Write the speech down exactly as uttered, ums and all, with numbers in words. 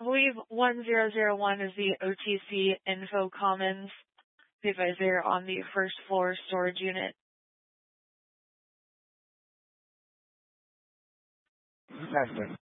I believe one zero zero one is the O T C Info Commons. See if I was there on the first floor storage unit. Yes, sir.